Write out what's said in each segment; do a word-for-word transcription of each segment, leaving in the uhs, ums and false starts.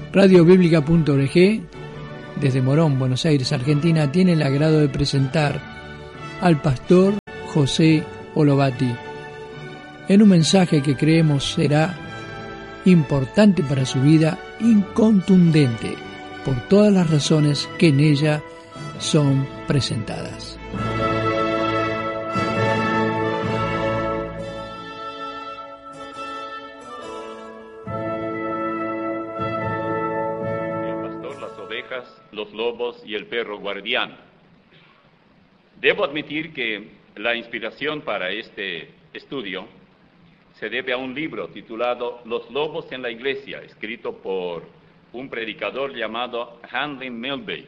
radio bíblica punto org, desde Morón, Buenos Aires, Argentina, tiene el agrado de presentar al pastor José Olovati en un mensaje que creemos será importante para su vida, incontundente, por todas las razones que en ella son presentadas. Los lobos y el perro guardián. Debo admitir que la inspiración para este estudio se debe a un libro titulado Los lobos en la iglesia, escrito por un predicador llamado Handley Milby.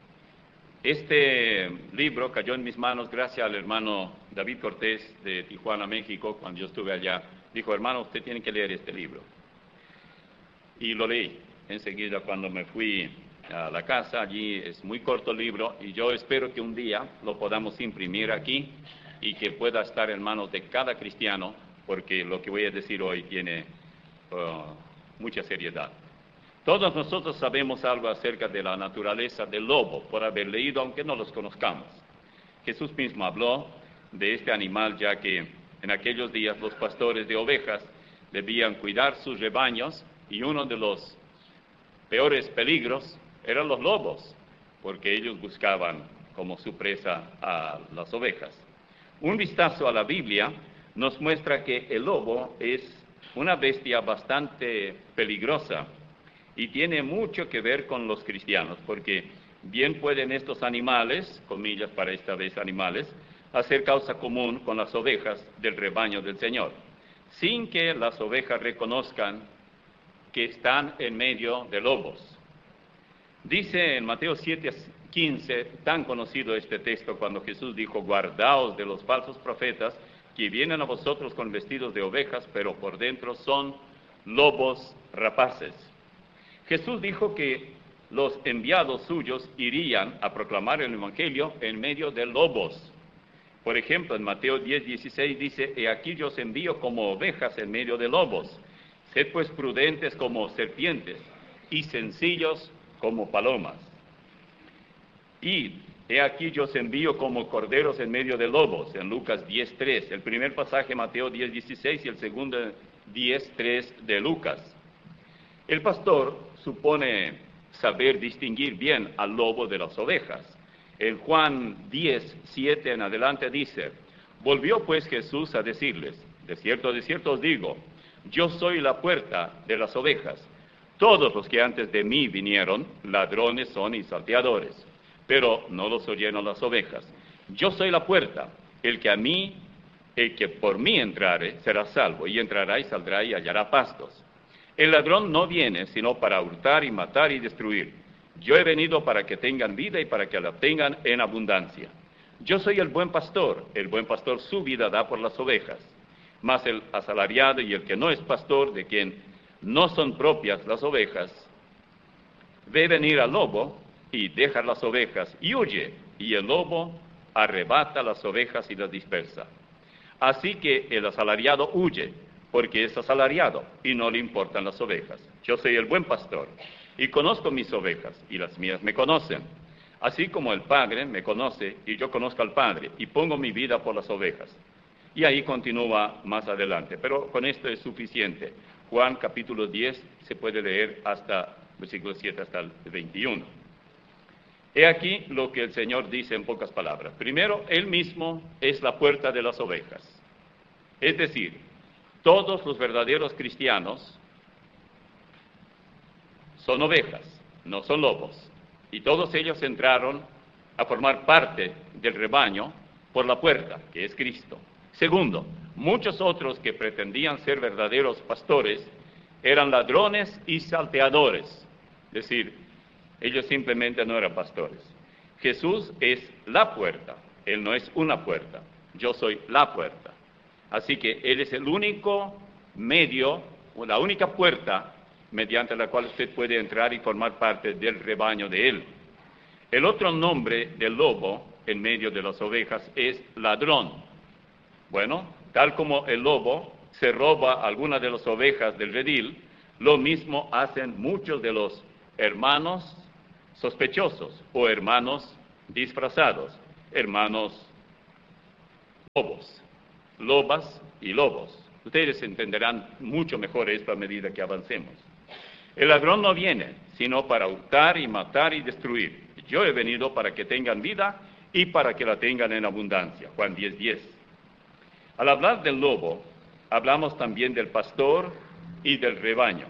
Este libro cayó en mis manos gracias al hermano David Cortés de Tijuana, México. Cuando yo estuve allá, dijo: hermano, usted tiene que leer este libro. Y lo leí enseguida cuando me fui a la casa. Allí es muy corto el libro y yo espero que un día lo podamos imprimir aquí y que pueda estar en manos de cada cristiano, porque lo que voy a decir hoy tiene uh, mucha seriedad. Todos nosotros sabemos algo acerca de la naturaleza del lobo por haber leído, aunque no los conozcamos. Jesús mismo habló de este animal, ya que en aquellos días los pastores de ovejas debían cuidar sus rebaños y uno de los peores peligros eran los lobos, porque ellos buscaban como su presa a las ovejas. Un vistazo a la Biblia nos muestra que el lobo es una bestia bastante peligrosa y tiene mucho que ver con los cristianos, porque bien pueden estos animales, comillas para esta vez animales, hacer causa común con las ovejas del rebaño del Señor, sin que las ovejas reconozcan que están en medio de lobos. Dice en Mateo siete quince, tan conocido este texto, cuando Jesús dijo: guardaos de los falsos profetas que vienen a vosotros con vestidos de ovejas, pero por dentro son lobos rapaces. Jesús dijo que los enviados suyos irían a proclamar el evangelio en medio de lobos. Por ejemplo, en Mateo diez dieciséis dice: he aquí yo os envío como ovejas en medio de lobos. Sed pues prudentes como serpientes y sencillos como palomas. Y he aquí yo os envío como corderos en medio de lobos, en Lucas diez tres. El primer pasaje, Mateo diez dieciséis, y el segundo, diez tres de Lucas. El pastor supone saber distinguir bien al lobo de las ovejas. En Juan diez siete en adelante dice: volvió pues Jesús a decirles: de cierto, de cierto os digo, yo soy la puerta de las ovejas. Todos los que antes de mí vinieron, ladrones son y salteadores, pero no los oyeron las ovejas. Yo soy la puerta, el que a mí, el que por mí entrare, será salvo, y entrará y saldrá y hallará pastos. El ladrón no viene sino para hurtar y matar y destruir. Yo he venido para que tengan vida y para que la tengan en abundancia. Yo soy el buen pastor, el buen pastor su vida da por las ovejas. Mas el asalariado y el que no es pastor, de quien no son propias las ovejas, ve venir al lobo y deja las ovejas y huye, y el lobo arrebata las ovejas y las dispersa. Así que el asalariado huye, porque es asalariado y no le importan las ovejas. Yo soy el buen pastor y conozco mis ovejas, y las mías me conocen. Así como el Padre me conoce y yo conozco al Padre, y pongo mi vida por las ovejas. Y ahí continúa más adelante, pero con esto es suficiente. Juan capítulo diez se puede leer hasta versículo siete hasta el veintiuno. He aquí lo que el Señor dice en pocas palabras. Primero, Él mismo es la puerta de las ovejas. Es decir, todos los verdaderos cristianos son ovejas, no son lobos. Y todos ellos entraron a formar parte del rebaño por la puerta, que es Cristo. Segundo, muchos otros que pretendían ser verdaderos pastores eran ladrones y salteadores. Es decir, ellos simplemente no eran pastores. Jesús es la puerta, Él no es una puerta. Yo soy la puerta. Así que Él es el único medio, o la única puerta mediante la cual usted puede entrar y formar parte del rebaño de Él. El otro nombre del lobo en medio de las ovejas es ladrón. Bueno, tal como el lobo se roba algunas de las ovejas del redil, lo mismo hacen muchos de los hermanos sospechosos o hermanos disfrazados, hermanos lobos, lobas y lobos. Ustedes entenderán mucho mejor esto a medida que avancemos. El ladrón no viene, sino para hurtar y matar y destruir. Yo he venido para que tengan vida y para que la tengan en abundancia. Juan diez, diez. Al hablar del lobo, hablamos también del pastor y del rebaño.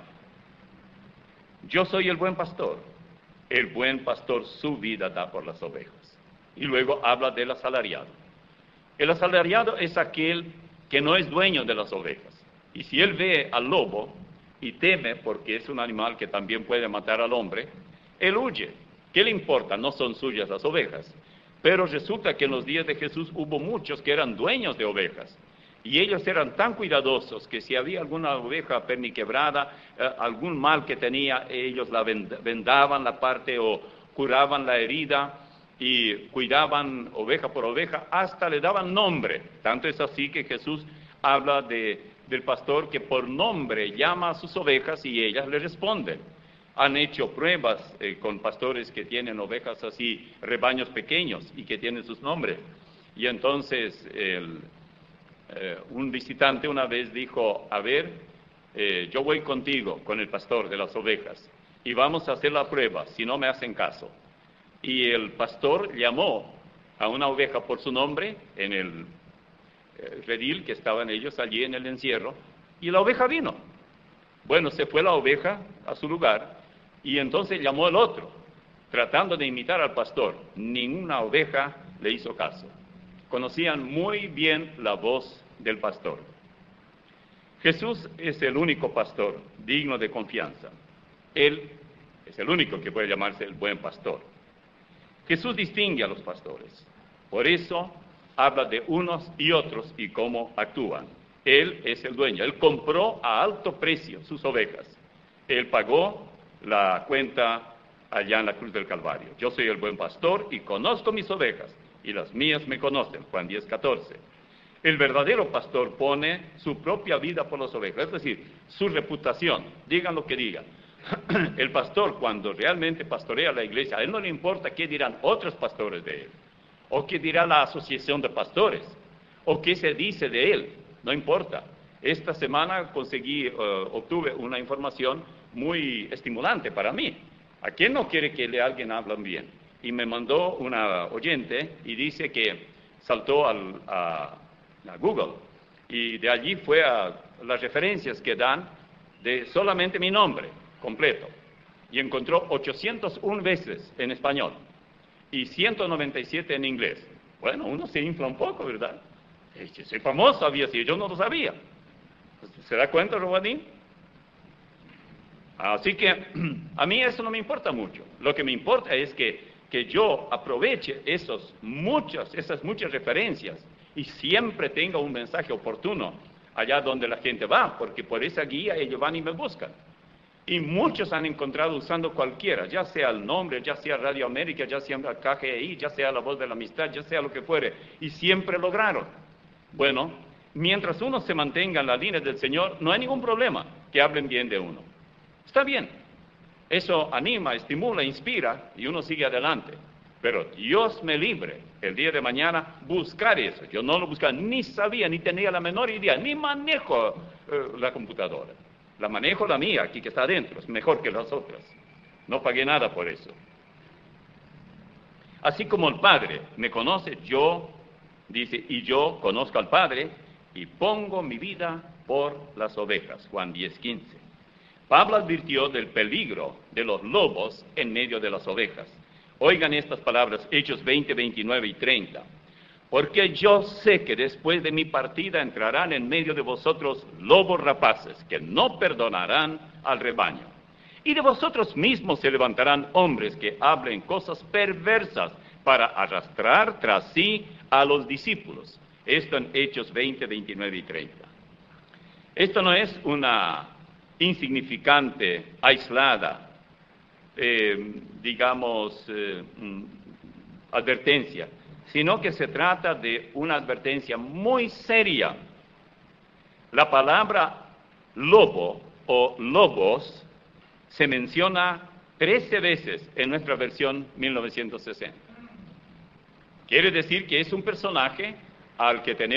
Yo soy el buen pastor. El buen pastor su vida da por las ovejas. Y luego habla del asalariado. El asalariado es aquel que no es dueño de las ovejas. Y si él ve al lobo y teme, porque es un animal que también puede matar al hombre, él huye. ¿Qué le importa? No son suyas las ovejas. Pero resulta que en los días de Jesús hubo muchos que eran dueños de ovejas. Y ellos eran tan cuidadosos que si había alguna oveja perniquebrada, eh, algún mal que tenía, ellos la vendaban la parte o curaban la herida y cuidaban oveja por oveja, hasta le daban nombre. Tanto es así que Jesús habla de, del pastor que por nombre llama a sus ovejas y ellas le responden. Han hecho pruebas eh, con pastores que tienen ovejas así, rebaños pequeños y que tienen sus nombres. Y entonces el... Eh, un visitante una vez dijo, a ver, eh, yo voy contigo, con el pastor de las ovejas, y vamos a hacer la prueba, si no me hacen caso. Y el pastor llamó a una oveja por su nombre en el eh, redil que estaban ellos allí en el encierro, y la oveja vino. Bueno, se fue la oveja a su lugar, y entonces llamó el otro, tratando de imitar al pastor. Ninguna oveja le hizo caso. Conocían muy bien la voz del pastor. Jesús es el único pastor digno de confianza. Él es el único que puede llamarse el buen pastor. Jesús distingue a los pastores. Por eso habla de unos y otros y cómo actúan. Él es el dueño. Él compró a alto precio sus ovejas. Él pagó la cuenta allá en la cruz del Calvario. Yo soy el buen pastor y conozco mis ovejas, y las mías me conocen. Juan diez, catorce. El verdadero pastor pone su propia vida por las ovejas, es decir, su reputación, digan lo que digan. El pastor, cuando realmente pastorea la iglesia, a él no le importa qué dirán otros pastores de él, o qué dirá la asociación de pastores, o qué se dice de él, no importa. Esta semana conseguí, uh, obtuve una información muy estimulante para mí. ¿A quién no quiere que le alguien hable bien? Y me mandó una oyente y dice que saltó al, a, a Google y de allí fue a las referencias que dan de solamente mi nombre completo y encontró ochocientas una veces en español y ciento noventa y siete en inglés. Bueno, uno se infla un poco, ¿verdad? Yo soy famoso, había sido, yo no lo sabía. ¿Se da cuenta, Robadín? Así que a mí eso no me importa mucho. Lo que me importa es que que yo aproveche esos muchas, esas muchas referencias y siempre tenga un mensaje oportuno allá donde la gente va, porque por esa guía ellos van y me buscan. Y muchos han encontrado usando cualquiera, ya sea el nombre, ya sea Radio América, ya sea K G I, ya sea La Voz de la Amistad, ya sea lo que fuere, y siempre lograron. Bueno, mientras uno se mantenga en la línea del Señor, no hay ningún problema que hablen bien de uno. Está bien. Eso anima, estimula, inspira y uno sigue adelante. Pero Dios me libre el día de mañana buscar eso. Yo no lo buscaba, ni sabía, ni tenía la menor idea, ni manejo eh, la computadora. La manejo la mía, aquí que está adentro, es mejor que las otras. No pagué nada por eso. Así como el Padre me conoce, yo, dice, y yo conozco al Padre y pongo mi vida por las ovejas. Juan diez, quince. Pablo advirtió del peligro de los lobos en medio de las ovejas. Oigan estas palabras, Hechos veinte, veintinueve y treinta. Porque yo sé que después de mi partida entrarán en medio de vosotros lobos rapaces, que no perdonarán al rebaño. Y de vosotros mismos se levantarán hombres que hablen cosas perversas para arrastrar tras sí a los discípulos. Esto en Hechos veinte, veintinueve y treinta. Esto no es una insignificante, aislada, eh, digamos, eh, advertencia, sino que se trata de una advertencia muy seria. La palabra lobo o lobos se menciona trece veces en nuestra versión mil novecientos sesenta. Quiere decir que es un personaje al que tenemos